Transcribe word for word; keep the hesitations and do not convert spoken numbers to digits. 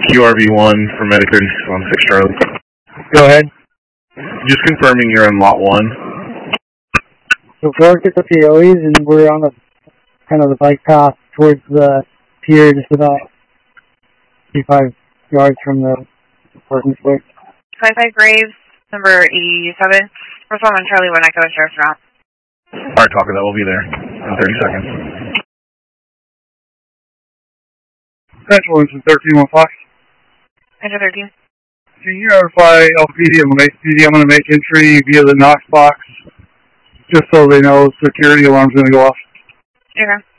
Q R V one for Medic thirty-six one six Charlie. Go ahead. Just confirming you're on lot one. So Florida gets up the O's and we're on the kind of the bike path towards the pier, just about fifty-five yards from the parking space. twenty-five Graves, number eighty-seven. First one on Charlie one, Echo Sheriff's Route. Alright, Talker, that will be there in thirty seconds. Central Engine thirteen one Fox. Engine thirteen. Can you notify L P D and LeMay P D I'm going to make entry via the Knox box just so they know security alarm's going to go off? Okay.